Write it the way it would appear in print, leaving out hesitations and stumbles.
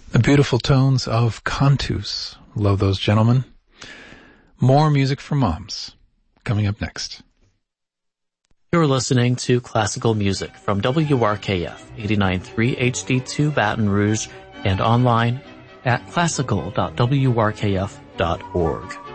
The beautiful tones of Cantus. Love those gentlemen. More music for moms coming up next. You're listening to classical music from WRKF 89.3 HD2 Baton Rouge and online at classical.wrkf.org.